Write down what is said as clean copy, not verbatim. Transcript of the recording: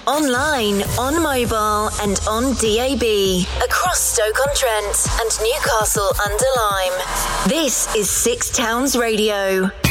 online, on mobile and on DAB. Across Stoke-on-Trent and Newcastle under Lyme. This is Six Towns Radio.